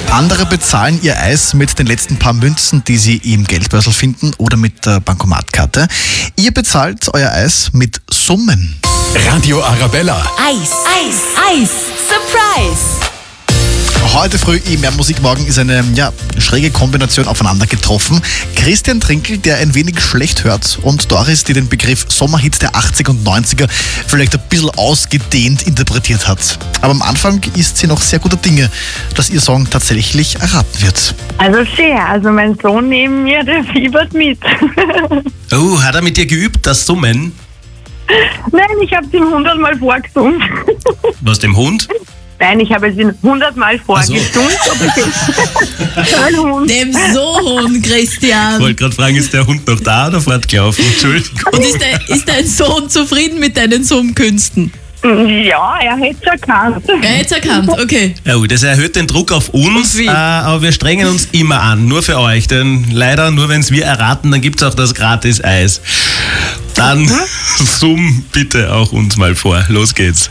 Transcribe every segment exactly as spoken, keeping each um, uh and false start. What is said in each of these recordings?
Andere bezahlen ihr Eis mit den letzten paar Münzen, die sie im Geldbörsel finden oder mit der Bankomatkarte. Ihr bezahlt euer Eis mit Summen. Radio Arabella. Eis, Eis, Eis, Surprise! Heute früh im Mehr Musikmorgen ist eine ja, schräge Kombination aufeinander getroffen. Christian Trinkl, der ein wenig schlecht hört, und Doris, die den Begriff Sommerhit der achtziger und neunziger vielleicht ein bisschen ausgedehnt interpretiert hat. Aber am Anfang ist sie noch sehr guter Dinge, dass ihr Song tatsächlich erraten wird. Also sehr, also mein Sohn neben mir, der fiebert mit. Oh, hat er mit dir geübt, das Summen? Nein, ich habe es ihm hundertmal vorgesungen. Was, dem Hund? Nein, ich habe es ihm hundertmal vorgesungen. Ein Hund. Dem Sohn, Christian. Ich wollte gerade fragen, ist der Hund noch da oder fortgelaufen? Entschuldigung. Und ist, de, ist dein Sohn zufrieden mit deinen Summkünsten? Ja, er hätte es erkannt. Er hätte es erkannt, okay. Oh, das erhöht den Druck auf uns, Und wie? äh, aber wir strengen uns immer an, nur für euch. Denn leider, nur wenn es wir erraten, dann gibt es auch das Gratis-Eis. Dann summ bitte auch uns mal vor. Los geht's.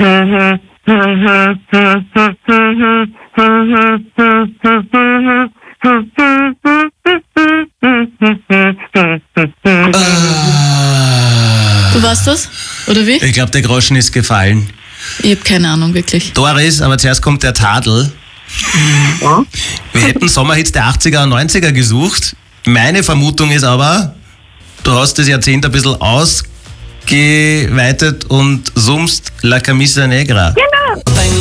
Du warst das? Oder wie? Ich glaube, der Groschen ist gefallen. Ich habe keine Ahnung, wirklich. Doris, aber zuerst kommt der Tadel. Wir hätten Sommerhits der achtziger und neunziger gesucht. Meine Vermutung ist aber, du hast das Jahrzehnt ein bisschen ausgeweitet und summst La Camisa Negra. Genau.